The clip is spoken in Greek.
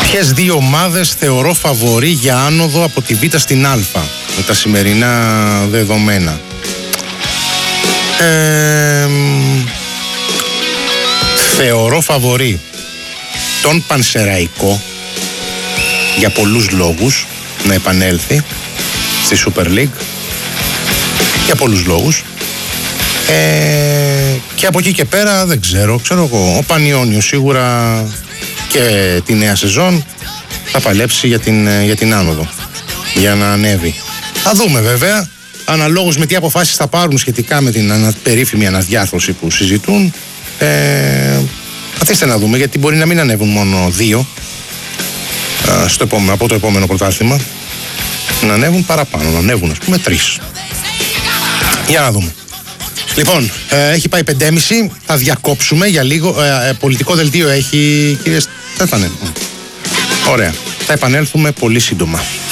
Ποιες δύο ομάδες θεωρώ φαβορί για άνοδο από τη Β στην Α με τα σημερινά δεδομένα? Θεωρώ φαβορί τον Πανσεραϊκό για πολλούς λόγους να επανέλθει στη Super League, για πολλούς λόγους, και από εκεί και πέρα δεν ξέρω εγώ, ο Πανιώνιος σίγουρα και τη νέα σεζόν θα παλέψει για την άνοδο, για να ανέβει. Θα δούμε βέβαια, αναλόγως με τι αποφάσεις θα πάρουν σχετικά με την περίφημη αναδιάρθρωση που συζητούν. Αφήστε να δούμε, γιατί μπορεί να μην ανέβουν μόνο δύο από το επόμενο πρωτάθλημα, να ανέβουν παραπάνω, να ανέβουν ας πούμε 3. Για να δούμε. Λοιπόν, έχει πάει 5:30, θα διακόψουμε για λίγο. Πολιτικό δελτίο έχει, κύριε Στέφανε? Ωραία, θα επανέλθουμε πολύ σύντομα.